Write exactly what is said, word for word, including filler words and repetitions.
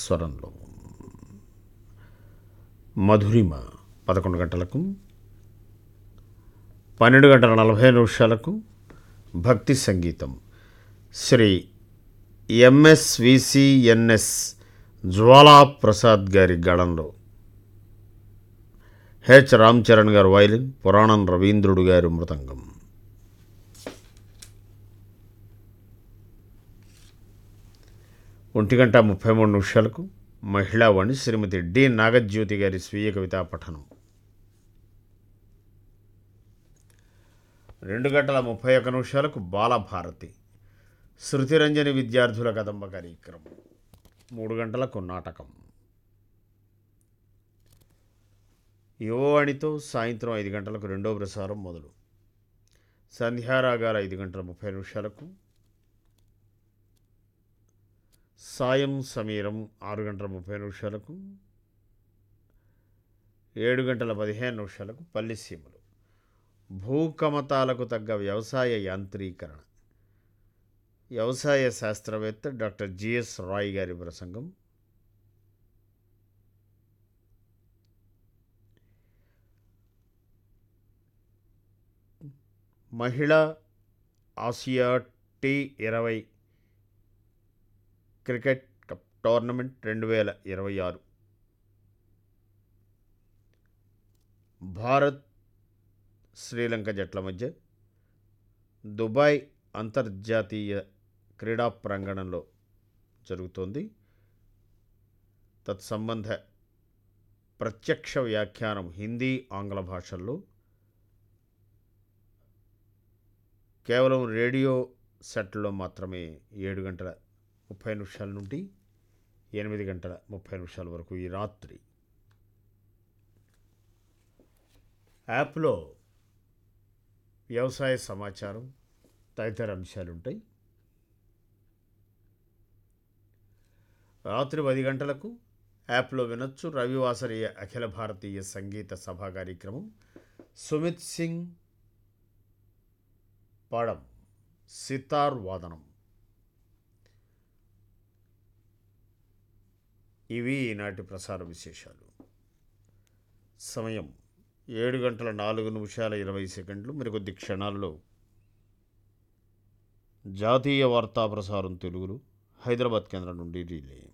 స్వరంలో. మధురిమ పదకొండు గంటలకు, పన్నెండు గంటల నలభై నిమిషాలకు భక్తి సంగీతం శ్రీ ఎంఎస్విసిఎన్ఎస్ జ్వాలా ప్రసాద్ గారి గళంలో. హెచ్ రామ్ చరణ్ గారు వైలిన్, పురాణం రవీంద్రుడు గారు మృదంగం. ఒంటి గంట ముప్పై మూడు నిమిషాలకు మహిళావాణి శ్రీమతి డి నాగజ్యోతి గారి స్వీయ కవితా పఠనం. రెండు గంటల ముప్పై ఒక్క నిమిషాలకు బాలభారతి శృతిరంజని విద్యార్థుల కదంబ కార్యక్రమం. మూడు గంటలకు నాటకం. యువవాణితో సాయంత్రం ఐదు గంటలకు రెండో ప్రసారం మొదలు. సంధ్యారాగాల ఐదు గంటల ముప్పై నిమిషాలకు, సాయం సమీరం ఆరు గంటల ముప్పై నిమిషాలకు, ఏడు గంటల పదిహేను నిమిషాలకు పల్లిసీమలు. భూకమతాలకు తగ్గ వ్యవసాయ యాంత్రీకరణ, వ్యవసాయ శాస్త్రవేత్త డాక్టర్ జిఎస్ రాయ్ గారి ప్రసంగం. మహిళా ఆసియా టీ ఇరవై క్రికెట్ కప్ టోర్నమెంట్ రెండు వేల ఇరవై ఆరు భారత్ శ్రీలంక జట్ల మధ్య దుబాయ్ అంతర్జాతీయ క్రీడా ప్రాంగణంలో జరుగుతోంది. తత్సంబంధ ప్రత్యక్ష వ్యాఖ్యానం హిందీ, ఆంగ్ల భాషల్లో కేవలం రేడియో సెట్లో మాత్రమే ఏడు గంటల ముప్పై నిమిషాల నుండి ఎనిమిది గంటల ముప్పై నిమిషాల వరకు ఈ రాత్రి. యాప్లో వ్యవసాయ సమాచారం తదితర అంశాలుంటాయి. రాత్రి పది గంటలకు యాప్లో వినొచ్చు రవివాసరీయ అఖిల భారతీయ సంగీత సభా కార్యక్రమం. సుమిత్ సింగ్ పాడం, సితార్ వాదనం. ఇవి ఈనాటి ప్రసార విశేషాలు. సమయం ఏడు గంటల నాలుగు నిమిషాల ఇరవై సెకండ్లు. మరికొద్ది క్షణాల్లో జాతీయ వార్తా ప్రసారం తెలుగులో హైదరాబాద్ కేంద్రం నుండి రిలే.